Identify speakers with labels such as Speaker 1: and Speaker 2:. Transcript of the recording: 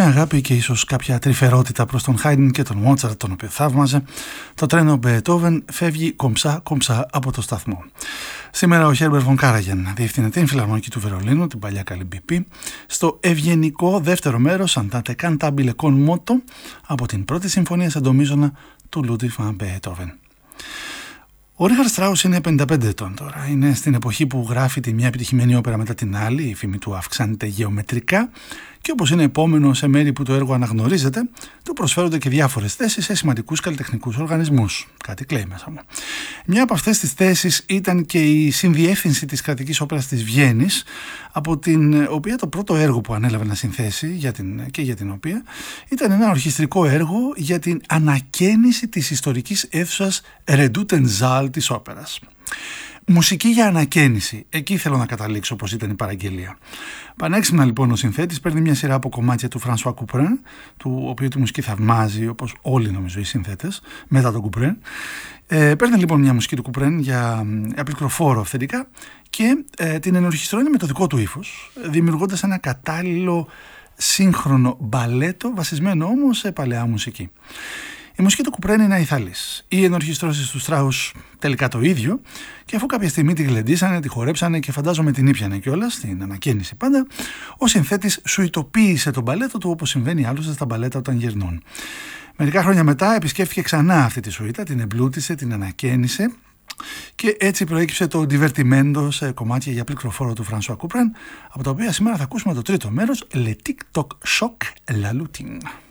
Speaker 1: αγάπη και ίσως κάποια τρυφερότητα προς τον Χάιντεν και τον Μότσαρτ, τον οποίο θαύμαζε, το τρένο Μπεετόβεν φεύγει κομψά από το σταθμό. Σήμερα ο Herbert von Karajan διευθύνεται την Φιλαρμονική του Βερολίνου, την παλιά καλή BP, στο ευγενικό δεύτερο μέρος Andante Cantabile con Moto από την πρώτη συμφωνία σε ντομίζωνα του Ludwig van Beethoven. Ο Ρίχαρντ Στράους είναι 55 ετών τώρα. Είναι στην εποχή που γράφει τη μια επιτυχημένη όπερα μετά την άλλη, η φήμη του αυξάνεται γεωμετρικά και όπως είναι επόμενο σε μέρη που το έργο αναγνωρίζεται, του προσφέρονται και διάφορες θέσεις σε σημαντικούς καλλιτεχνικούς οργανισμούς. Κάτι κλαίει μέσα μου. Μια από αυτές τις θέσεις ήταν και η συνδιεύθυνση της Κρατικής Όπερας της Βιέννης, από την οποία το πρώτο έργο που ανέλαβε να συνθέσει για την οποία ήταν ένα ορχιστρικό έργο για την ανακαίνιση της ιστορικής αίθουσας Redutensaal της όπερας. Μουσική για ανακαίνιση. Εκεί θέλω να καταλήξω, όπως ήταν η παραγγελία. Πανέξυπνα λοιπόν ο συνθέτης παίρνει μια σειρά από κομμάτια του François Couperin, του οποίου τη μουσική θαυμάζει, όπως όλοι νομίζω οι συνθέτες, μετά τον Couperin. Παίρνει λοιπόν μια μουσική του Couperin για απλικροφόρο αυθεντικά και την ενορχιστρώνει με το δικό του ύφος, δημιουργώντας ένα κατάλληλο σύγχρονο μπαλέτο, βασισμένο όμως σε παλαιά μουσική. Η μουσική του Couperin είναι αϊθαλής. Οι ενορχιστρώσεις του Strauss τελικά το ίδιο, και αφού κάποια στιγμή τη γλεντήσανε, τη χορέψανε και φαντάζομαι την ήπιανε κιόλας, στην ανακαίνιση πάντα, ο συνθέτης σουητοποίησε τον μπαλέτο του, όπως συμβαίνει άλλωστε στα μπαλέτα όταν γερνούν. Μερικά χρόνια μετά επισκέφθηκε ξανά αυτή τη σουίτα, την εμπλούτησε, την ανακαίνισε και έτσι προέκυψε το Divertimento σε κομμάτια για πληκτροφόρο του François Couperin, από τα οποία σήμερα θα ακούσουμε το τρίτο μέρος, Le Tic Toc Choc La Lutine.